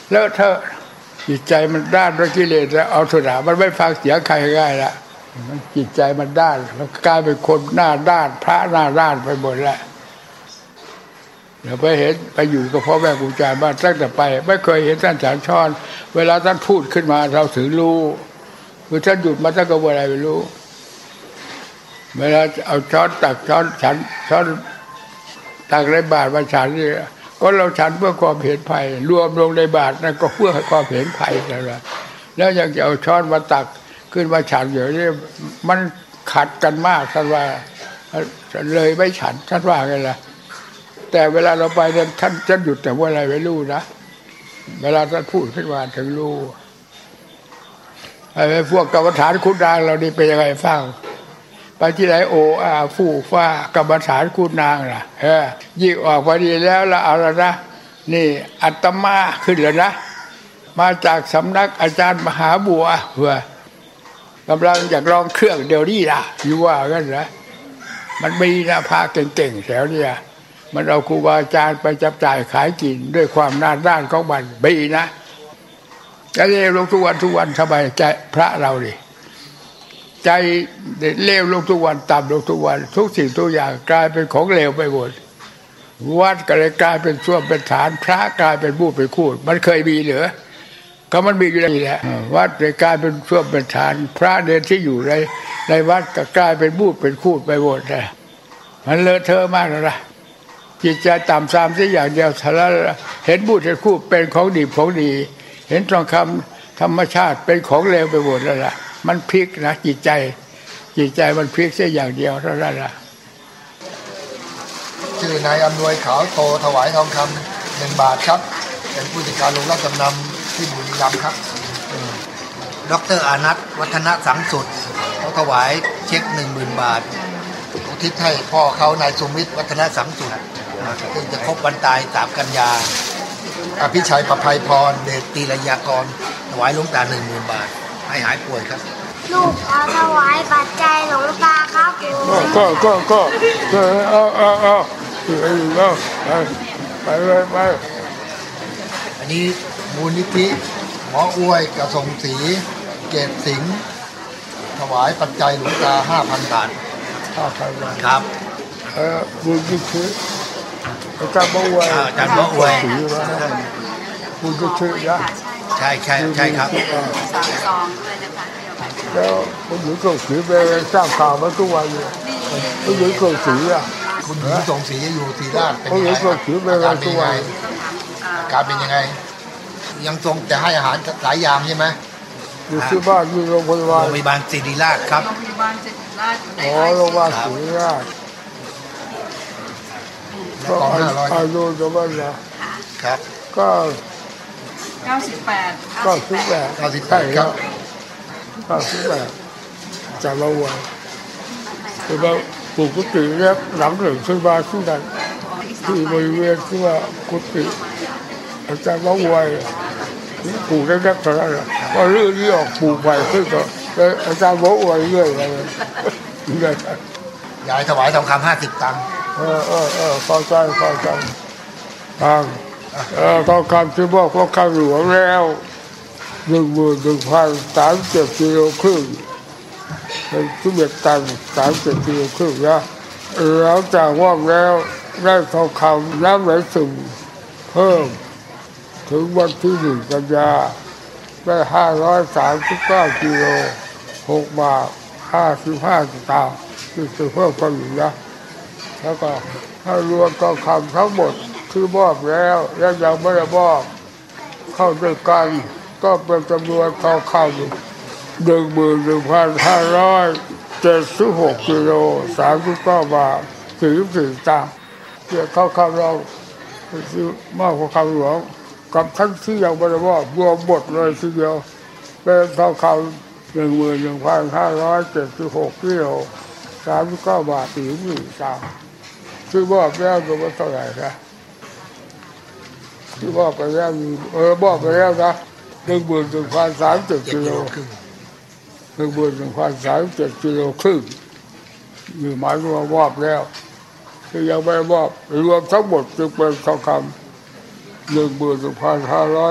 เลอะเทอะจิตใจมันด้านด้วยกิเลสแล้วเอาเถอะมันไม่ฟังเสียงใครง่ายละมันจิตใจมันด้านแล้วกลายเป็นคนหน้าด้านพระหน้าด้านไปหมดแล้วเดี๋ยวไปเห็นไปอยู่กับพ่อแม่ครูอาจารย์บ้านตั้งแต่ไปไม่เคยเห็นท่านฉันช้อนเวลาท่านพูดขึ้นมาเราถึงรู้คือท่านหยุดมาท่านก็ว่าอะไรไม่รู้เวลาเอาช้อนตักช้อนฉันช้อนตักในบาตรมาฉันนี่ก็เราฉันเพื่อความเห็นภัยรวมลงในบาตรนั่นก็เพื่อความเห็นภัยนั่นแหละแล้วยังจะเอาช้อนมาตักขึ้นมาฉันอย่างนี้มันขัดกันมากท่านว่าเลยไม่ฉันท่านว่าไงล่ะแต่เวลาเราไปเนี่ยท่านจะหยุดแต่ว่าอะไรไม่รู้นะเวลาท่านพูดขึ้นมาถึงรู้ไอ้พวกกรรมฐานคุณนางเรานี่เป็นยังไงฟังไปที่ไหนโออาฟู่ฟ้ากรรมฐานคุณนางล่ะยิ่งออกพอดีแล้วละเอาละนะนี่อัตมาขึ้นแล้วนะมาจากสำนักอาจารย์มหาบัวเพื่อกำลังอยากลองเครื่องเดี๋ยวนี้ล่ะอยู่ว่ากันนะมันมีนะพาเก่งๆแถวเนี้ยมันเอาครูบาอาจารย์ไปจับจ่ายขายกินด้วยความหน้าด้านของมันบีนะจะเลวลงทุกวันสบายใจพระเราดิใจเลวลงทุกวันต่ำลงทุกวันทุกสิ่งทุกอย่างกลายเป็นของเลวไปหมดวัดก็เลยกลายเป็นส้วมเป็นฐานพระกลายเป็นบู้เป็นคูดมันเคยมีเหรอก็มันมีอยู่นี่แหละวัดเลยกลายเป็นส้วมเป็นฐานพระเดินที่อยู่ในวัดก็กลายเป็นบู้เป็นคูดไปหมดเลยมันเลอะเทอะมากเลยนะจิตใจต่ำทรามสักอย่างเดียวทะเลเห็นบู้เป็นคูดเป็นของดีของดีเห็นทองคำธรรมชาติเป็นของเลวไปหมดแล้วล่ะมันพลิกนะจิตใจมันพลิกแค่อย่างเดียวเท่านั้นแหละชื่อนายอำนวยขาวโตถวายทองคำ1 บาทครับเป็นผู้จัดการโรงรับจำนำที่บุรีรัมย์ครับดร.อานัทวัฒนสังสุดเขาถวายเช็ค 10,000 บาทอุทิศให้พ่อเขานายสุมิตรวัฒนสังสุดซึ่งจะครบวันตาย3 กันยาอภิชัยประภัยพรเดชตีระยากรถวายหลวงตา 10,000 บาทให้หายป่วยครับลูกเอาถวายปัจจัยหลวงตาครับก็ไปอันนี้มูลนิธิหมออวยกระทรงศรีเกตสิงห์ถวายปัจจัยหลวงตา 5,000 บาทครับมูลนิธิอาจารย์หมออวยมูลนิธินะใช่ครับซองด้วยนะคะแล้วคุณหญิงส่งสีไปสร้างข่าวมาทุกวันเลยคุณหญิงส่งสีคุณหญิงส่งสีอยู่ศรีราชเป็นยังไงการเป็นยังไงยังทรงแต่ให้อาหารหลายอย่างใช่ไหมอยู่ที่บ้านอยู่โรงพยาบาลศิริราชครับโรงพยาบาลศิริราชโรงพยาบาลศิริราชก็อายุจะบ้านครับก็ 98 ครับจากเราวันคือว่าปลูกกุฏิเรียบหลังหนึ่งขึ้นมาที่นั่นที่บริเวณที่ว่ากุฏิอาจารย์เราไว้ปลูกได้แค่เท่านั้นก็เรื่องนี้ออกปลูกไปขึ้นก็อาจารย์บอกไว้เรื่อยเลยยายถวายทองคำ50 ตังค์เข้าใจทองคำที่บอกว่าข้าวหลวงแล้ว11,037 กิโลครึ่งเป็น11 ตัน37 กิโลครึ่งนะแล้วจากว่าแล้วได้ทองคำน้ำไหลซึมเพิ่มถึงวันที่1 กันยาได้539 กิโล6 บาท 55 สตางค์ที่จะเพิ่มกันอยู่นะแล้วก็ถ้ารวมทองคำทั้งหมดที่มอบแล้วและยังไม่ได้มอบเข้าด้วยกันก็เป็นจำนวนทองคำ 11,576 กิโล39 บาท 44 สตางค์เกี่ยวกับคำเราซื้อมากกว่าคำหลวงกับทั้งที่ยังไม่ได้มอบรวมหมดเลยทีเดียวเป็นทองคำ 11,576 กิโล39 บาท 44 สตางค์ซื้อมอบแล้วก็ไม่เท่าไหร่นะที่มอบไปแล้วมอบไปแล้วนะ11,037 กิโล11,037 กิโลครึ่งมีหมายรวมมอบแล้วที่ยังไม่มอบรวมทั้งหมดจึงเป็นทองคำ 11,500